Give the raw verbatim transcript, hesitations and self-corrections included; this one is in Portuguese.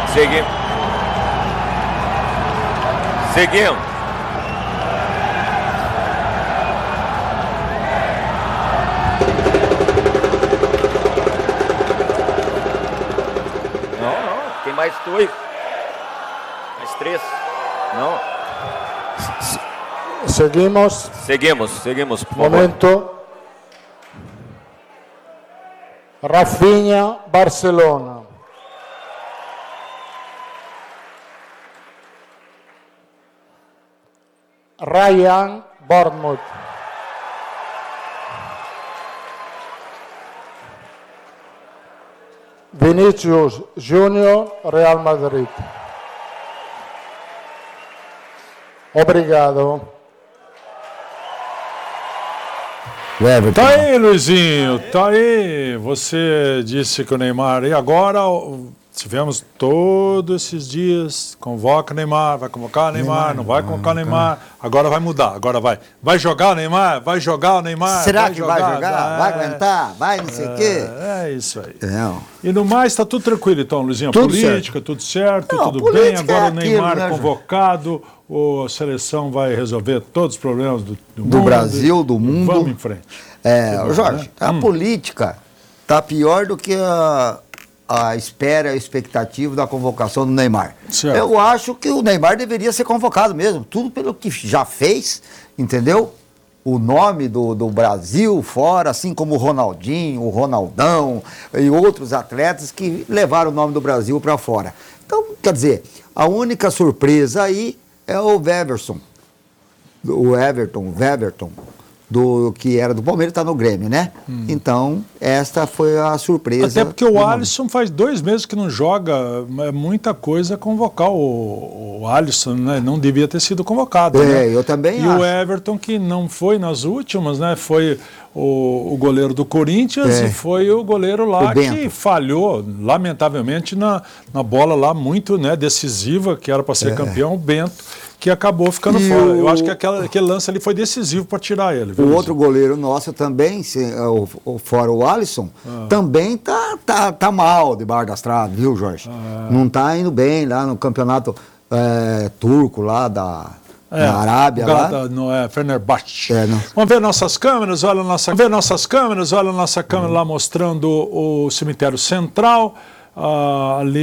Seguimos. Seguimos. Não, não. Tem mais dois. Mais três. Não. Seguimos. Seguimos, seguimos, por favor. Momento. Rafinha, Barcelona. Ryan, Bournemouth. Vinícius Júnior, Real Madrid. Obrigado. Tá aí, Luizinho, tá aí. Você disse que o Neymar... E agora tivemos todos esses dias, convoca o Neymar, vai convocar o Neymar, Neymar não vai convocar o Neymar, agora vai mudar, agora vai. Vai jogar o Neymar, vai jogar o Neymar. Será vai que jogar, vai jogar? É, vai aguentar? Vai não sei o é, quê? É isso aí. Não. E no mais, tá tudo tranquilo então, Luizinho. Tudo política, certo. tudo certo, Não, tudo bem. política Agora é o Neymar aquilo, né, convocado, o, a seleção vai resolver todos os problemas do, do, Do mundo, Brasil, do e mundo. Vamos em frente. É, bom, Jorge, né? a Hum. política tá pior do que a, a espera, a expectativa da convocação do Neymar. Certo. Eu acho que o Neymar deveria ser convocado mesmo, tudo pelo que já fez, entendeu? O nome do, do Brasil fora, assim como o Ronaldinho, o Ronaldão e outros atletas que levaram o nome do Brasil para fora. Então, quer dizer, a única surpresa aí é o Weverson, o Everton, o Everton, do que era do Palmeiras, está no Grêmio, né? Hum. Então, esta foi a surpresa. Até porque o Alisson faz dois meses que não joga, é muita coisa convocar o, o Alisson, né? Não devia ter sido convocado. É, né? eu também E acho. o Everton, que não foi nas últimas, né? Foi o, o goleiro do Corinthians É. e foi o goleiro lá O Bento. que falhou, lamentavelmente, na, na bola lá muito, né, decisiva, que era para ser É. campeão, o Bento, que acabou ficando E fora. o- Eu acho que aquela, aquele lance ali foi decisivo para tirar ele. viu, O Luizinho? outro goleiro nosso também, se, o, o, fora o Alisson, Ah. também tá, tá, tá mal debaixo das traves, viu, Jorge? Ah. Não tá indo bem lá no campeonato é, turco lá da, É, da Arábia. o cara Lá. da- não é Fenerbahçe. É, não. Vamos ver nossas câmeras, olha a nossa, ver nossas câmeras, olha a nossa câmera lá mostrando o cemitério central, ah, ali